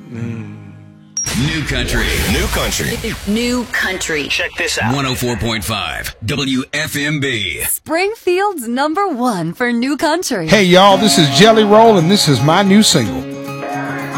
New country. New country. New country. Check this out. 104.5 WFMB. Springfield's #1 for new country. Hey y'all, this is Jelly Roll and this is my new single.